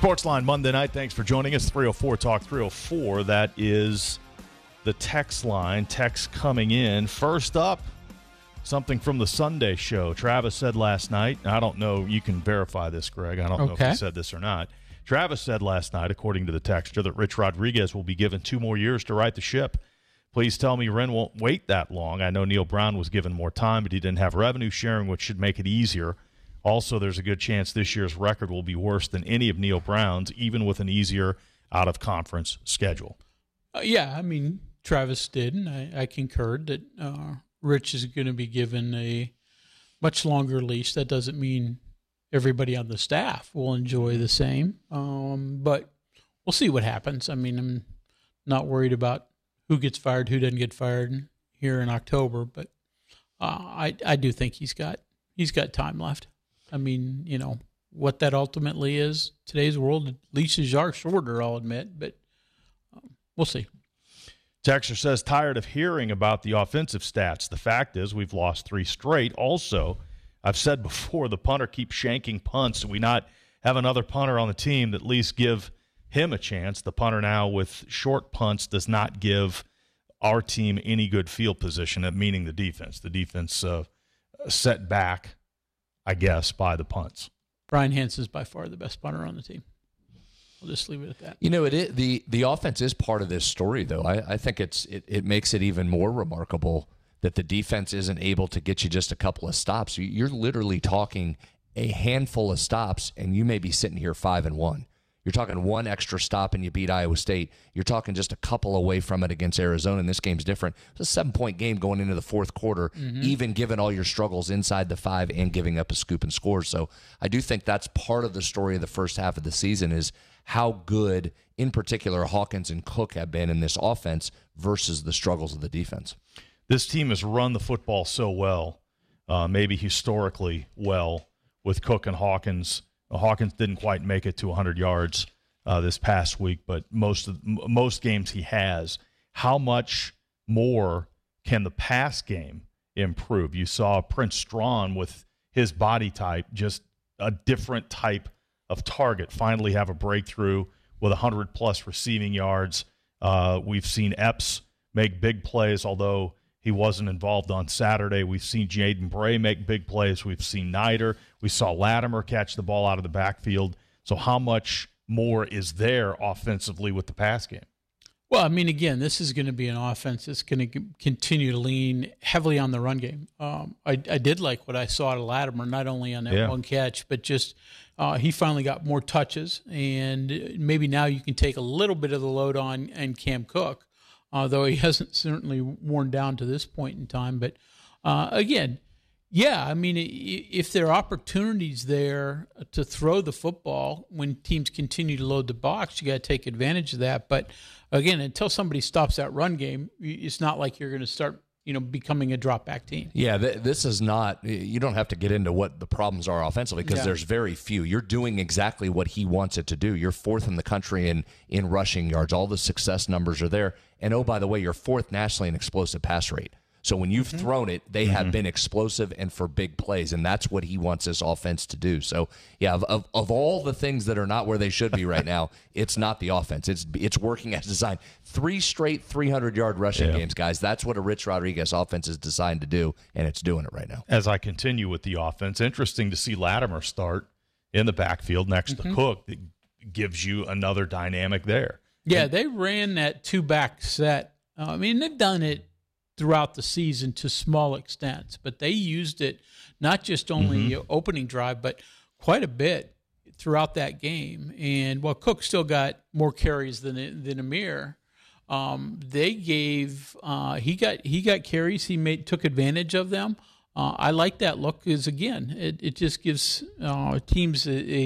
Sportsline Monday night. Thanks for joining us. 304 Talk 304. That is the text line. Text coming in. First up, something from the Sunday show. Travis said last night, I don't know, you can verify this, Greg. I don't know if he said this or not. Travis said last night, according to the texter, that Rich Rodriguez will be given 2 more years to right the ship. Please tell me Wren won't wait that long. I know Neil Brown was given more time, but he didn't have revenue sharing, which should make it easier. Also, there's a good chance this year's record will be worse than any of Neil Brown's, even with an easier out-of-conference schedule. Yeah, I mean, Travis did, and I concurred that Rich is going to be given a much longer leash. That doesn't mean everybody on the staff will enjoy the same, but we'll see what happens. I mean, I'm not worried about who gets fired, who doesn't get fired here in October, but I do think he's got time left. I mean, you know, what that ultimately is, today's world, leashes are shorter, I'll admit, but we'll see. Texter says, tired of hearing about the offensive stats. The fact is we've lost 3 straight. Also, I've said before, the punter keeps shanking punts. Do we not have another punter on the team that at least give him a chance? The punter now with short punts does not give our team any good field position, meaning the defense. The defense set back, I guess, by the punts. Brian Hansen's by far the best punter on the team. I'll just leave it at that. You know, the offense is part of this story, though. I think it makes it even more remarkable that the defense isn't able to get you just a couple of stops. You're literally talking a handful of stops, and you may be sitting here 5-1. You're talking 1 extra stop and you beat Iowa State. You're talking just a couple away from it against Arizona, and this game's different. It's a 7-point game going into the fourth quarter, even given all your struggles inside the 5 and giving up a scoop and score. So I do think that's part of the story of the first half of the season is how good, in particular, Hawkins and Cook have been in this offense versus the struggles of the defense. This team has run the football so well, maybe historically well, with Cook and Hawkins. Hawkins didn't quite make it to 100 yards this past week, but most games he has. How much more can the pass game improve? You saw Prince Strawn with his body type, just a different type of target, finally have a breakthrough with 100-plus receiving yards. We've seen Epps make big plays, although he wasn't involved on Saturday. We've seen Jaden Bray make big plays. We've seen Nider. We saw Latimer catch the ball out of the backfield. So how much more is there offensively with the pass game? Well, I mean, again, this is going to be an offense that's going to continue to lean heavily on the run game. I did like what I saw to Latimer, not only on that one catch, but just he finally got more touches. And maybe now you can take a little bit of the load on and Cam Cook. Though he hasn't certainly worn down to this point in time. But, again, yeah, I mean, if there are opportunities there to throw the football when teams continue to load the box, you got to take advantage of that. But, again, until somebody stops that run game, it's not like you're going to start, becoming a drop-back team. Yeah, this is not – you don't have to get into what the problems are offensively because there's very few. You're doing exactly what he wants it to do. You're 4th in the country in rushing yards. All the success numbers are there. And, oh, by the way, you're 4th nationally in explosive pass rate. So when you've thrown it, they have been explosive and for big plays, and that's what he wants this offense to do. So, yeah, of all the things that are not where they should be right now, it's not the offense. It's working as designed. 3 straight 300-yard rushing games, guys. That's what a Rich Rodriguez offense is designed to do, and it's doing it right now. As I continue with the offense, interesting to see Latimer start in the backfield next to Cook. That gives you another dynamic there. Yeah, they ran that 2-back set. I mean, they've done it throughout the season to small extents, but they used it not just only opening drive, but quite a bit throughout that game. And while Cook still got more carries than Amir, they gave he got carries. He took advantage of them. I like that look because again, it just gives teams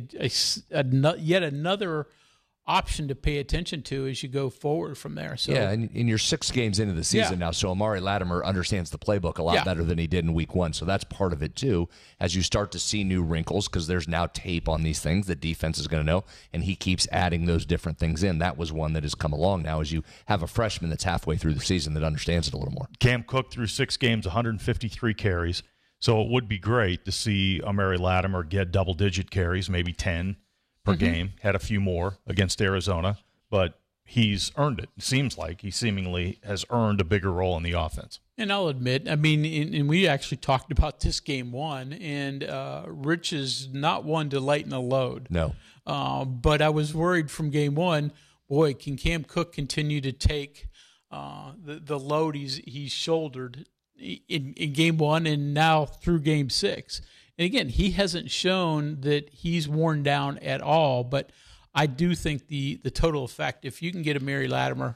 yet another option to pay attention to as you go forward from there. So yeah, and you're 6 games into the season now, so Amari Latimer understands the playbook a lot better than he did in week 1. So that's part of it too. As you start to see new wrinkles, because there's now tape on these things that defense is going to know, and he keeps adding those different things in. That was one that has come along now as you have a freshman that's halfway through the season that understands it a little more. Cam Cook through 6 games, 153 carries. So it would be great to see Amari Latimer get double-digit carries, maybe 10, per game. Had a few more against Arizona, but he's earned it. It seems like he seemingly has earned a bigger role in the offense. And I'll admit, I mean, and we actually talked about this game one, and Rich is not one to lighten a load. No. But I was worried from game one, boy, can Cam Cook continue to take the load he's shouldered in game one and now through game six? And again, he hasn't shown that he's worn down at all, but I do think the total effect, if you can get a Mary Latimer,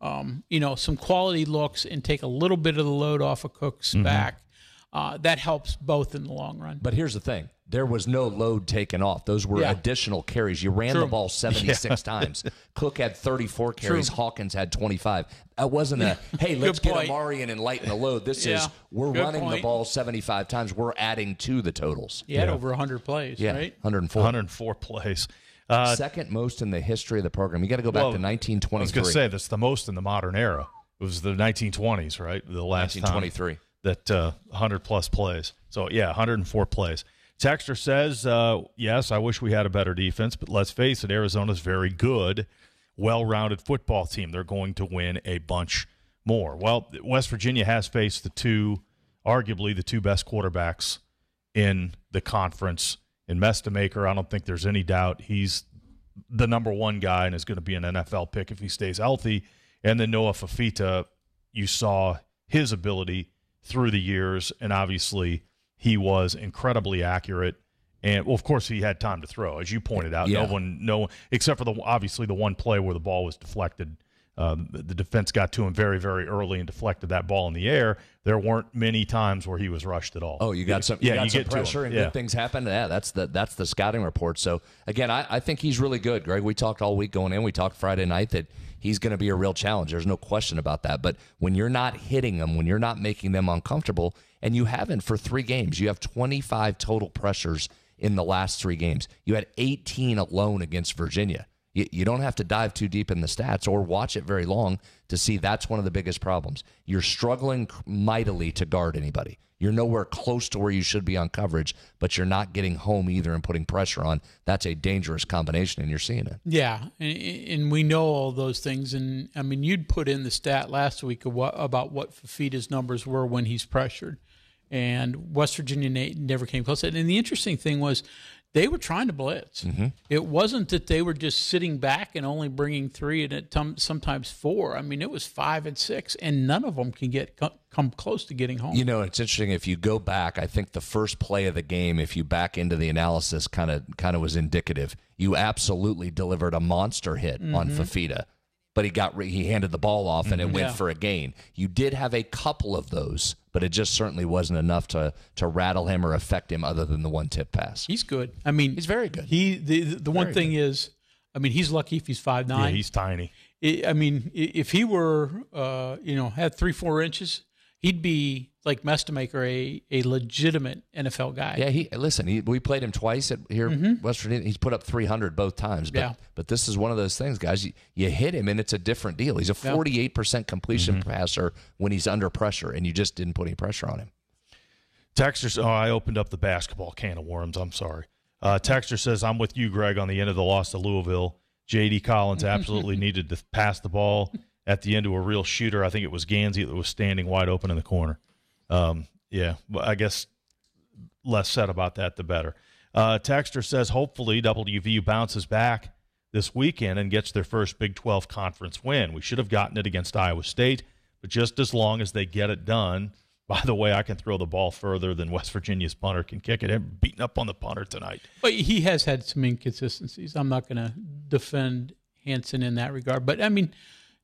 some quality looks and take a little bit of the load off of Cook's back, that helps both in the long run. But here's the thing. There was no load taken off. Those were additional carries. You ran the ball 76 times. Cook had 34 carries. True. Hawkins had 25. That wasn't hey, let's get Amari in and lighten the load. This is we're running the ball 75 times. We're adding to the totals. He had over 100 plays, right? 104. 104 plays. Second most in the history of the program. You got to go back to 1923. I was going to say that's the most in the modern era. It was the 1920s, right? The last 1923. time that 100-plus plays. So, 104 plays. Texter says, yes, I wish we had a better defense, but let's face it, Arizona's very good, well-rounded football team. They're going to win a bunch more. Well, West Virginia has faced arguably the two best quarterbacks in the conference. In Mestemaker, I don't think there's any doubt he's the number one guy and is going to be an NFL pick if he stays healthy. And then Noah Fafita, you saw his ability through the years, and obviously he was incredibly accurate. And, well, of course, he had time to throw. As you pointed out, no one, except for obviously the one play where the ball was deflected. The defense got to him very, very early and deflected that ball in the air. There weren't many times where he was rushed at all. Oh, you got some pressure and good things happen. Yeah, that's the scouting report. So, again, I think he's really good, Greg. We talked all week going in. We talked Friday night that he's going to be a real challenge. There's no question about that. But when you're not hitting them, when you're not making them uncomfortable, and you haven't for 3 games, you have 25 total pressures in the last 3 games. You had 18 alone against Virginia. You don't have to dive too deep in the stats or watch it very long to see that's one of the biggest problems. You're struggling mightily to guard anybody. You're nowhere close to where you should be on coverage, but you're not getting home either and putting pressure on. That's a dangerous combination, and you're seeing it. Yeah, and we know all those things. And, I mean, you'd put in the stat last week about what Fafita's numbers were when he's pressured. And West Virginia never came close. And the interesting thing was they were trying to blitz. Mm-hmm. It wasn't that they were just sitting back and only bringing 3 and sometimes 4. I mean, it was 5 and 6, and none of them can come close to getting home. You know, it's interesting. If you go back, I think the first play of the game, if you back into the analysis, kind of was indicative. You absolutely delivered a monster hit on Fafita, but he handed the ball off and it went for a gain. You did have a couple of those, but it just certainly wasn't enough to rattle him or affect him other than the one tip pass. He's good. I mean, he's very good. The one thing is, I mean, he's lucky if he's 5'9". Yeah, he's tiny. I mean, if he were, had 3-4 inches, he'd be like Mestemaker, a legitimate NFL guy. Yeah, we played him twice at West Virginia. He's put up 300 both times. But this is one of those things, guys. You hit him, and it's a different deal. He's a 48% completion passer when he's under pressure, and you just didn't put any pressure on him. Texter, I opened up the basketball can of worms. I'm sorry. Texter says, I'm with you, Greg, on the end of the loss to Louisville. J.D. Collins absolutely needed to pass the ball at the end to a real shooter. I think it was Gansey that was standing wide open in the corner. But I guess less said about that, the better. Texter says, hopefully WVU bounces back this weekend and gets their first Big 12 conference win. We should have gotten it against Iowa State, but just as long as they get it done. By the way, I can throw the ball further than West Virginia's punter can kick it. I'm beating up on the punter tonight. But he has had some inconsistencies. I'm not going to defend Hansen in that regard. But, I mean,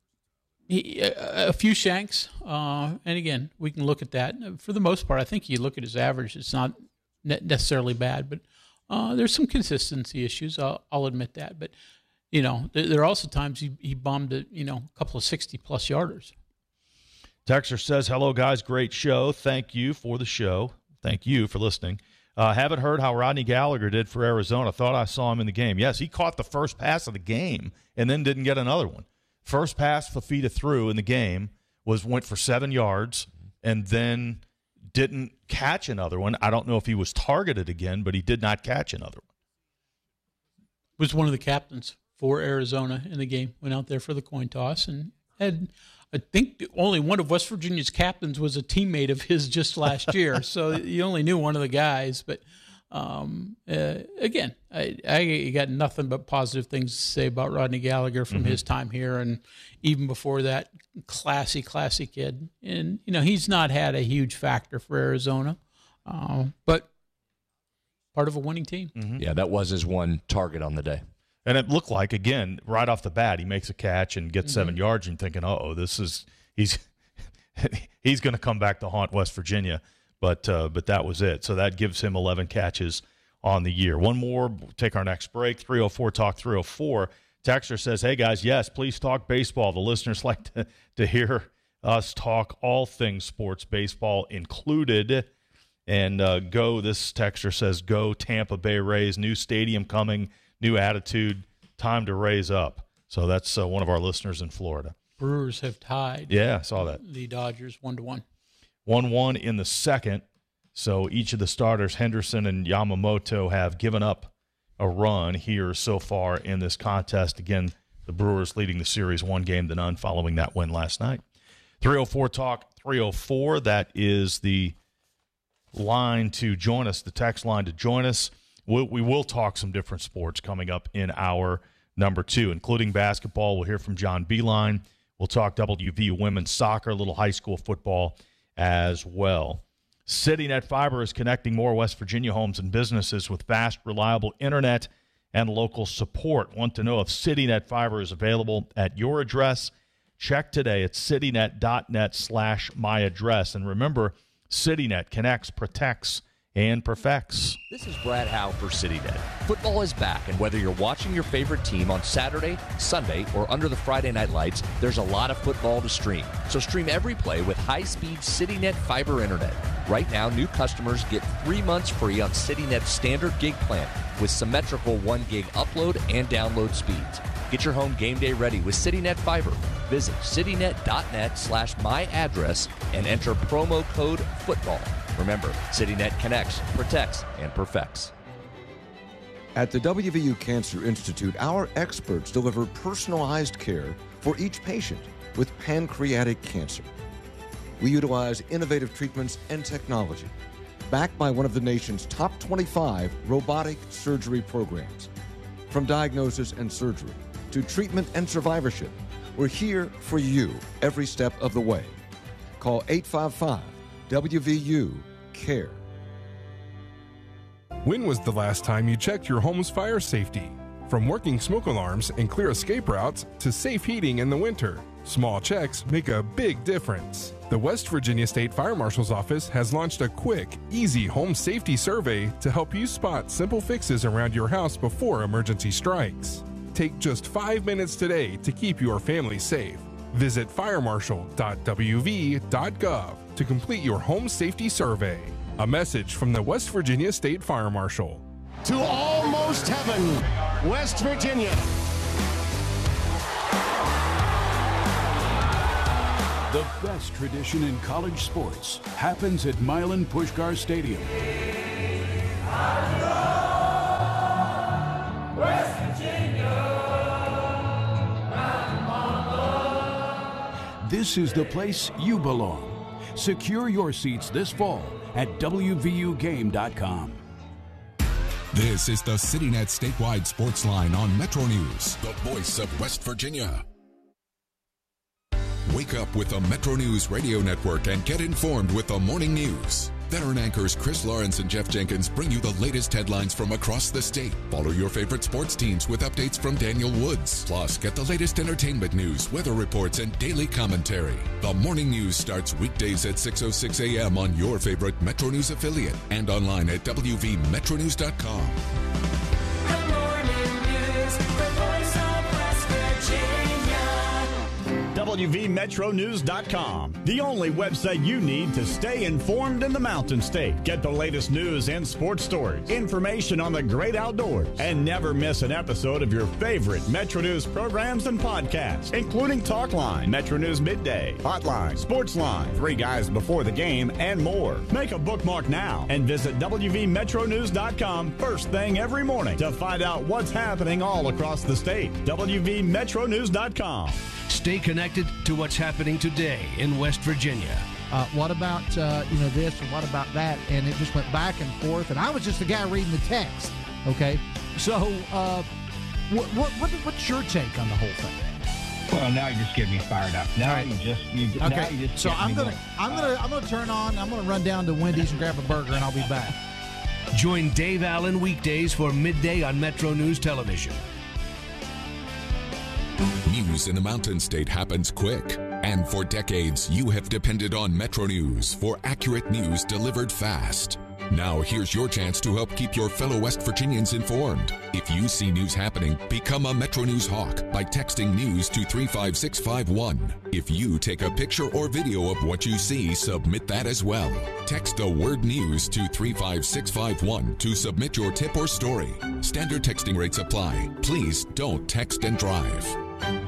a few shanks, and again, we can look at that. For the most part, I think you look at his average, it's not necessarily bad, but there's some consistency issues. I'll admit that. But, there are also times he bombed a couple of 60-plus yarders. Texter says, hello, guys. Great show. Thank you for the show. Thank you for listening. Haven't heard how Rodney Gallagher did for Arizona. Thought I saw him in the game. Yes, he caught the first pass of the game and then didn't get another one. First pass Fafita threw in the game went for 7 yards and then didn't catch another one. I don't know if he was targeted again, but he did not catch another one. was one of the captains for Arizona in the game. Went out there for the coin toss and had, I think, only one of West Virginia's captains was a teammate of his just last year. So you only knew one of the guys. But again, I got nothing but positive things to say about Rodney Gallagher from his time here, and even before that, classy kid. And he's not had a huge factor for Arizona, but part of a winning team. Yeah, that was his one target on the day. And it looked like, again, right off the bat, he makes a catch and gets 7 yards, and thinking, he's going to come back to haunt West Virginia. But that was it. So that gives him 11 catches on the year. One more, we'll take our next break. 304 Talk 304. Texter says, hey, guys, yes, please talk baseball. The listeners like to hear us talk all things sports, baseball included. And this texter says, go Tampa Bay Rays. New stadium coming, new attitude, time to raise up. So that's one of our listeners in Florida. Brewers have tied. Yeah, I saw that. The Dodgers 1-1. 1-1 in the second. So each of the starters, Henderson and Yamamoto, have given up a run here so far in this contest. Again, the Brewers leading the series 1-0 following that win last night. 304 Talk 304. That is the line to join us, the text line to join us. We will talk some different sports coming up in hour number 2, including basketball. We'll hear from John Beeline. We'll talk WVU women's soccer, a little high school football as well. CityNet Fiber is connecting more West Virginia homes and businesses with fast, reliable internet and local support. Want to know if CityNet Fiber is available at your address? Check today at citynet.net/myaddress. And remember, CityNet connects, protects, and perfects. This is Brad Howe for CityNet. Football is back, and whether you're watching your favorite team on Saturday, Sunday, or under the Friday night lights, there's a lot of football to stream. So stream every play with high-speed CityNet fiber internet. Right now, new customers get 3 months free on CityNet's standard gig plan with symmetrical 1 gig upload and download speeds. Get your home game day ready with CityNet Fiber. Visit citynet.net/myaddress and enter promo code FOOTBALL. Remember, CityNet connects, protects, and perfects. At the WVU Cancer Institute, our experts deliver personalized care for each patient with pancreatic cancer. We utilize innovative treatments and technology, backed by one of the nation's top 25 robotic surgery programs. From diagnosis and surgery to treatment and survivorship, we're here for you every step of the way. Call 855-WVU-CARE. When was the last time you checked your home's fire safety? From working smoke alarms and clear escape routes to safe heating in the winter, small checks make a big difference. The West Virginia State Fire Marshal's Office has launched a quick, easy home safety survey to help you spot simple fixes around your house before emergency strikes. Take just 5 minutes today to keep your family safe. Visit firemarshal.wv.gov to complete your home safety survey. A message from the West Virginia State Fire Marshal. To almost heaven, West Virginia. The best tradition in college sports happens at Milan Puskar Stadium. West Virginia. This is the place you belong. Secure your seats this fall at WVUGame.com. This is the CityNet statewide sports line on Metro News, the voice of West Virginia. Wake up with the Metro News radio network and get informed with the morning news. Veteran anchors Chris Lawrence and Jeff Jenkins bring you the latest headlines from across the state. Follow your favorite sports teams with updates from Daniel Woods. Plus, get the latest entertainment news, weather reports, and daily commentary. The morning news starts weekdays at 6:06 a.m. on your favorite Metro News affiliate and online at WVMetroNews.com. The morning news, the voice of West Virginia. WVMetroNews.com, the only website you need to stay informed in the Mountain State. Get the latest news and sports stories, information on the great outdoors, and never miss an episode of your favorite Metro News programs and podcasts, including Talkline, Metro News Midday, Hotline, Sportsline, 3 Guys Before the Game, and more. Make a bookmark now and visit WVMetroNews.com first thing every morning to find out what's happening all across the state. WVMetroNews.com. Stay connected to what's happening today in West Virginia. What about this and what about that? And it just went back and forth. And I was just the guy reading the text. Okay, so what's your take on the whole thing? Well, now you just get me fired up. Now you just so I'm gonna turn on. I'm gonna run down to Wendy's and grab a burger, and I'll be back. Join Dave Allen weekdays for midday on Metro News Television. News in the Mountain State happens quick, and for decades you have depended on Metro News for accurate news delivered fast. Now here's your chance to help keep your fellow West Virginians informed. If you see news happening, become a Metro News Hawk by texting news to 35651. If you take a picture or video of what you see, submit that as well. Text the word news to 35651 to submit your tip or story. Standard texting rates apply. Please don't text and drive.